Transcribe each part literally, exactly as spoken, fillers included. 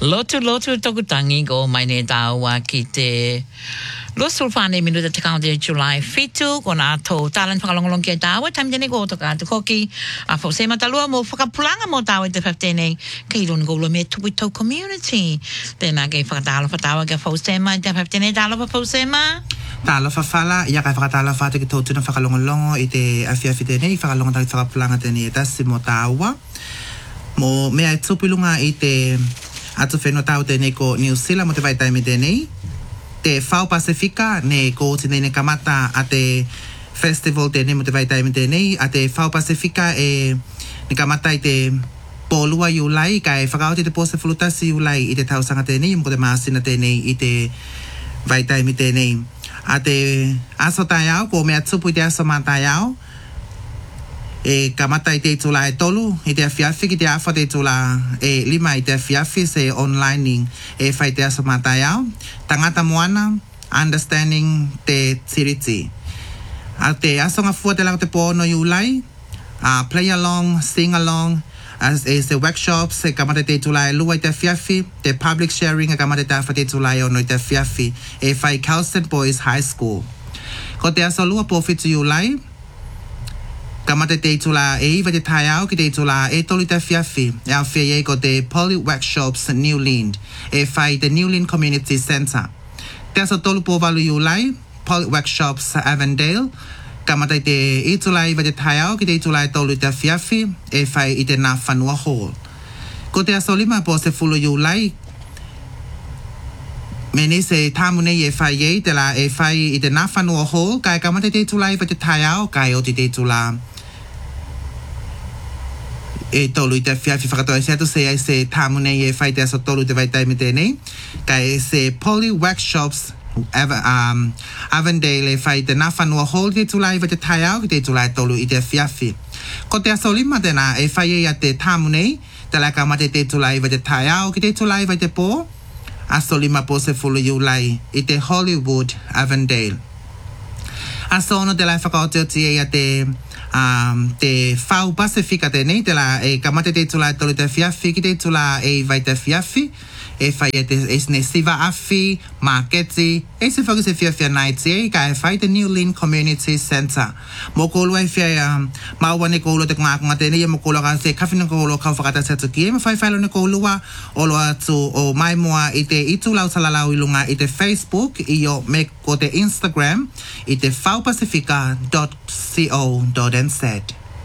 Lotu lotu tokutangi go maine dawa kite Lo sulfane minuta te kaunti July fitu kona to talan whakalongolong kia dawa tam jene go to ka to koki a fo sema talua mo whakapulanga mo dawa te fifteen kei lona go lo me tuwito community tēnā kei whakatala whatawa ka fo sema te fifteen dala pa fo sema Tala whawhala, ia kai whakatala whate ki tōtuna whakalongolongo i te awhiawhi tēnei, whakalongo tai whakapulanga tēnei e tasi mo tāua. Mo mea e tupilunga i te atu whenua tau tēnei ko New Zealand mo te waitaimi tēnei. Te Whao Pasifika ne ko tēnei ne kamata a te festival tēnei mo te waitaimi tēnei. A te Whao Pasifika e ne kamata i te pōlua i ulai, kai whakaoti te pōse fulutasi i ulai i te tausanga tēnei, mo te māsina tēnei i te waitaimi tēnei. A te aso taiao, ko mea tupu i te aso mā taiao, e kamata i te tula e tolu, i te awhiawhi ki te awha te tula e lima i te awhiawhi se online e whai te aso mā taiao. Tangata moana, understanding te tiriti. A te aso ngā fua te lau te pōno i ulai, uh, play along, sing along, as is the workshops e kamata te tula e lua i te awhiawhi, te public sharing e kamata te awha te tula e ono i te awhiawhi e whai Kelston Boys High School. Ko te aso lua pōwhitu i ulai, kamata te tula e iwa te taiao ki te tula e tolu i te awhiawhi e au whia ko te Poly Workshops Newland e whai te Newland Community Centre. Te aso tolu pōwalu i ulai, Poly Workshops Avondale, kamata i te itula iwa te taiao ki te itula e tolu i te awhiawhi e whai i te Ngā Whanua Hall. Ko te aso lima po se fulu i ulai, me ni se tāmune i e whai ei te la e whai i te Ngā Whanua Hall, kai kamata i te itula iwa te taiao, kai o te te itula e tolu i te awhiawhi whakatoa se atu se ai se tāmune i e whai te aso tolu i te waitaimi tēnei, kai se Poly Workshops um, Avondale e whai te Ngā Whanua Hall te tula iwa te taiao ki te tula e tolu i te awhiawhi. Ko te aso lima tēnā e whai ei a te tāmunei, te la kamate te tula iwa te taiao ki te tula iwa te pō, aso lima po se fulu i ulai i te Hollywood Avondale. Aso ono te lai whakaototi e a te um, te Whao Pasifika tēnei, te la e kamate te tula e tolu i te awhiawhi ki te tula e iwa i te awhiawhi, e whai e te e sne siva awhi, marketi, e se whaku se whiawhia naiti e, ka e whai te Newland Community Centre. Mō kōlua e whia um, mauane kōlua te kungakunga tēnei, e mō kōlua ka se kawhina kōlua kau whakata se tuki, e ma whai whailo ne kōlua o lo atu o mai moa i te itu lau salalau ilunga i te Facebook, i o me ko te Instagram, i te whao pasifika dot co dot n z.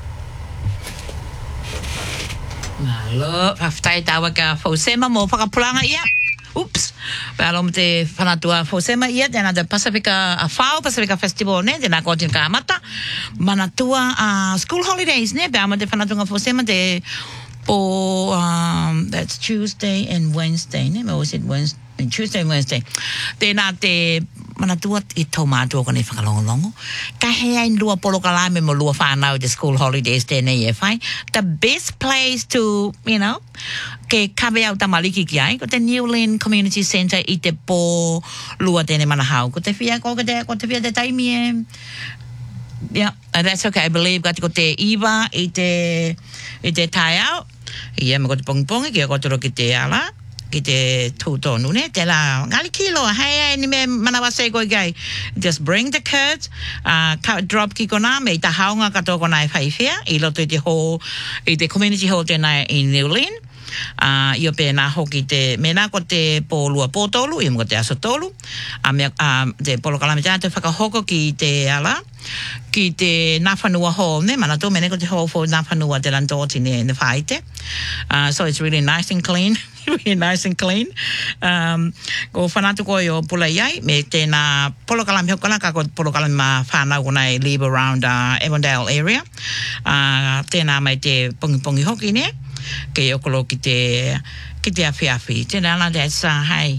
Malo, haftai tawa ka Fosema mo whakapulanga ia. Oops. Pero mo te whanatua Fosema ia, tēnā te Pasifika, a Whao Pasifika Festival ne, tēnā kōtini ka amata. Manatua uh, school holidays ne, pero mo te whanatunga Fosema te po, um, that's Tuesday and Wednesday ne, or was it Wednesday? Tuesday and Wednesday. Tēnā te manatua i tau mātua kone whakalongolongo. Ka hea in lua polo kalame mo lua whanau the school holidays tēnei e whai. The best place to, you know, ke kawe au tamaliki ki ai, ko te Newland Community Centre i te pō lua tēnei manahau. Ko te whia, ko te, ko te whia te taimi e. Yeah, that's okay. I believe ko te iwa i te, i te tai au. Ia me ko te pongpongi, kia kotoro ki te ala. Ki te tūtonu ne, te la ngali kilo, hei, ni me manawa se koi gai. Just bring the kids, uh, drop ki kona, me i ta haunga katoa kona e whaiwhia, i loto i te hall, i te community hall tēnā i Newland. Uh, io pēnā hoki te, mena ko te pōlua pōtolu, i mo te aso tolu, a mea, uh, te polo kalame tāna te whakahoko ki te ala, ki te Ngā Whanua Hall, ne, mana tō mene ko te hall for Ngā Whanua te Landoti ne, ne whaite. Uh, so it's really nice and clean, really nice and clean. Um, ko whanatu ko o pula iai, me tēnā polo kalame hokona, ka ko polo kalame ma whanau kona e live around uh, Avondale area. Uh, tēnā mai te pongi pongi hoki ne, ke okolo ki te ki te awhiawhi. Tēnā la that's uh, hei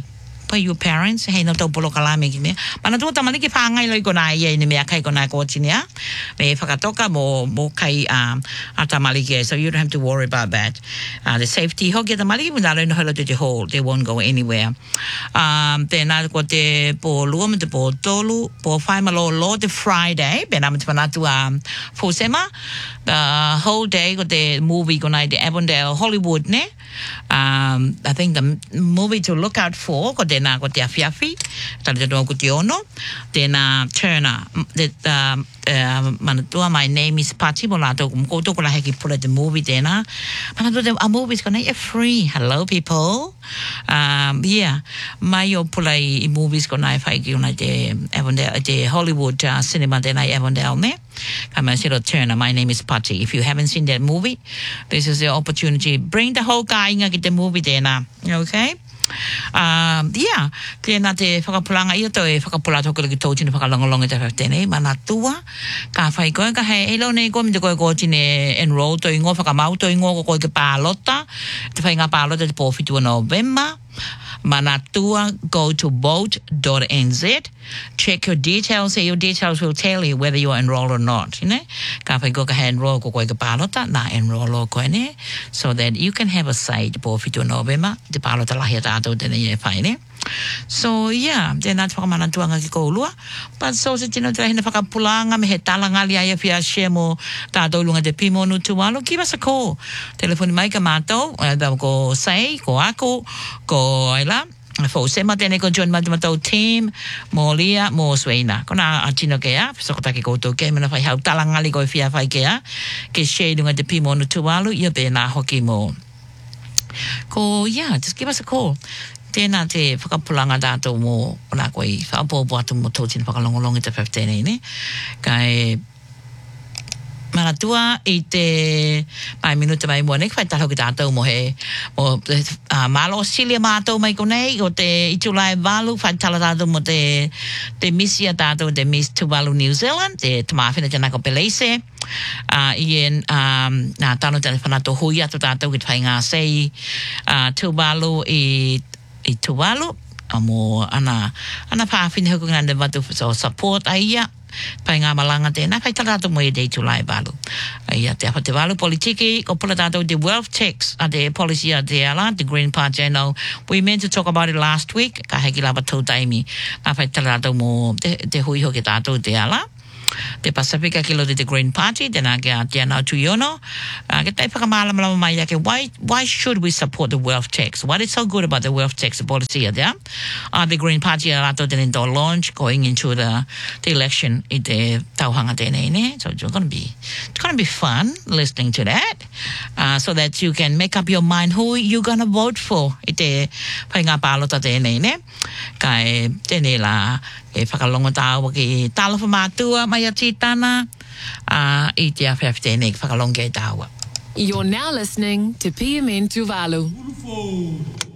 pa your parents hey no to polo kala me kine mana tu tamali ki phangai loi ko na ye ni me kai ko na ko chinia me fakatoka mo mo kai um atamali ke so you don't have to worry about that uh, the safety ho ke tamali mo dalo no holo te hold they won't go anywhere um then na ko te po luom te po tolu po fai malo lo the Friday ben am te pana tu um Fosema the whole day ko the movie ko na the Avondale Hollywood ne um I think the movie to look out for ko de na ko te afiafi ta de no ko te ono then uh, Turner the um uh, manatua my name is Patty Molato ko to ko la heki pula the movie de na manatua a movie is gonna be free hello people um yeah my yo pula i movies ko na fai ki una de Avondale de Hollywood uh, cinema de na Avondale ne kama siro Turner my name is Patty if you haven't seen that movie this is the opportunity bring the whole guy nga get the movie de na okay um yeah kena te whakapulanga ia to e whakapula toku ki tau tino whakalongolonga te whaftene mana tua ka whai koe ka hei elo nei koe mi te koe koe tine enroll to ingo whakamau to ingo ko koe ke pālota te whai ngā pālota te pōwhitua November Manatua, go to vote dot n z. Check your details. Your details will tell you whether you are enrolled or not. You know, ka whai ko ka enroll ko koe ka pālota na enroll o koe ne, so that you can have a say te pōwhitua November te pālota lahi tātou tene i e whai ne. So yeah, then that's what I'm doing ki ko lua. But so se tino te hina whakapulanga me he talanga li ai fia share mo tātou lunga te pimo nu tualo. Give us a call. Telefoni mai ka mātou, da ko say, ko ako, ko aila. Fosema tene ko join matamata team mo lia mo sweina kona atino ke ya so ko take ko to ke mena fai hau talanga li ko fia fai ke ya ke share lunga te pimo nu tualo ia be na hoki mo. Ko yeah, just give us a call. Tēnā te whakapulanga tātou mō ona koe whaapōpō atu mō tōtina whakalongolongi te whaftenei ne. Kai maratua i te mai minuta mai mua nek whai talo ki tātou mo he mo uh, malo Australia mātou mai konei o te itulai walu whai tala tātou mo te te misia tātou te Miss Tuvalu New Zealand te tamawhina tēnā ko Pelese uh, ien um, nā tāno tēnā whanato hui atu tātou ki te whai ngā sei uh, Tuvalu i i Tuvalu amo ana ana pāwhine huku ngā watu so support aia pai ngā malanga tēnā pai tātou mo i te Tulai walu aia te apa te walu politiki ko pula tātou the wealth tax a te policy a te ala the Green Party I know we meant to talk about it last week ka heki lava tau taimi a pai tātou mo te, te hui hoki tātou te ala te Pasifika kilo de the Green Party tēnā ke a tia nau tuiono uh, ke tai whakamala malama mai ake why, why should we support the wealth tax what is so good about the wealth tax policy there uh, the Green Party a rato tēnei to launch going into the, the election i te tauhanga tēnei ne so it's gonna be it's gonna be fun listening to that uh, so that you can make up your mind who you're gonna vote for i te pai ngā pālota tēnei ne kai tēnei la e whakalongo tāua ki tala whamātua mai a titana uh, i te awhewhtene ki whakalongo e tāua. You're now listening to P M N Tuvalu.